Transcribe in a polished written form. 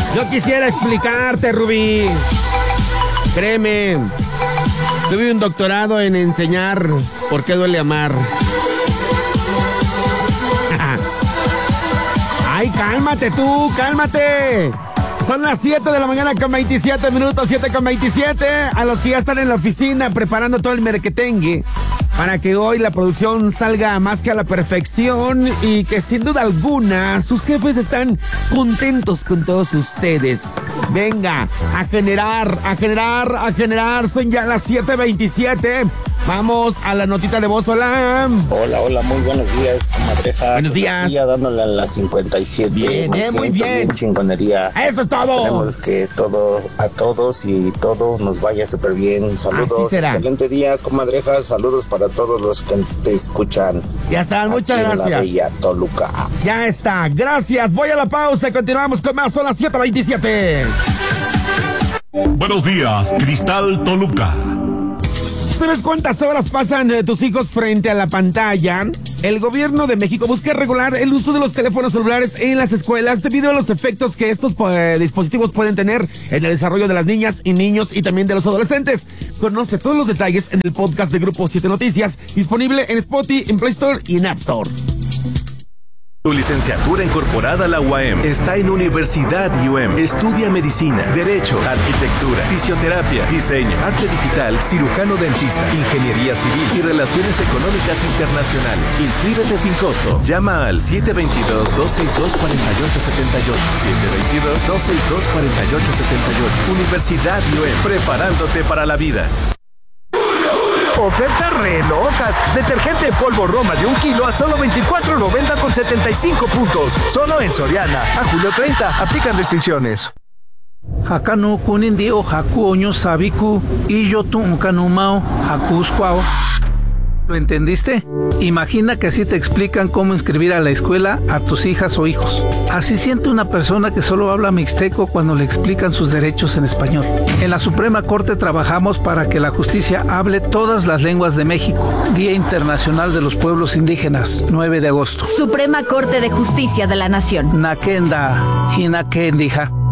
Yo quisiera explicarte, Rubí. Créeme, tuve un doctorado en enseñar por qué duele amar. Ay, cálmate tú, cálmate. Son las 7 de la mañana con 27 minutos, 7 con 27. A los que ya están en la oficina preparando todo el merequetengue para que hoy la producción salga más que a la perfección y que sin duda alguna sus jefes están contentos con todos ustedes. Venga, a generar. Son ya las 7:27. Vamos a la notita de voz. Hola. Hola, muy buenos días, comadreja. Buenos días. Ya dándole a las 57. Bien, muy bien. Chingonería. Eso es todo. Esperemos que a todos y todo nos vaya súper bien. Saludos. Así será. Excelente día, comadreja. Saludos para todos los que te escuchan. Ya está, muchas gracias. En la bella Toluca. Ya está, gracias. Voy a la pausa y continuamos con más. Son las 7:27. Buenos días, Cristal Toluca. ¿Sabes cuántas horas pasan tus hijos frente a la pantalla? El gobierno de México busca regular el uso de los teléfonos celulares en las escuelas debido a los efectos que estos dispositivos pueden tener en el desarrollo de las niñas y niños y también de los adolescentes. Conoce todos los detalles en el podcast de Grupo 7 Noticias, disponible en Spotify, en Play Store y en App Store. Tu licenciatura incorporada a la UAM está en Universidad UM. Estudia medicina, derecho, arquitectura, fisioterapia, diseño, arte digital, cirujano dentista, ingeniería civil y relaciones económicas internacionales. Inscríbete sin costo. Llama al 722-262-4878. 722-262-4878. Universidad UM, preparándote para la vida. Ofertas re locas. Detergente en polvo Roma de 1 kilo a solo $24.90 con 75 puntos. Solo en Soriana. A julio 30. Aplican restricciones. Hakanu kunindi o haku oño sabiku y yo tu kanumao hakusquao. ¿Lo entendiste? Imagina que así te explican cómo inscribir a la escuela a tus hijas o hijos. Así siente una persona que solo habla mixteco cuando le explican sus derechos en español. En la Suprema Corte trabajamos para que la justicia hable todas las lenguas de México. Día Internacional de los Pueblos Indígenas, 9 de agosto. Suprema Corte de Justicia de la Nación. Nakenda, Hinakendija.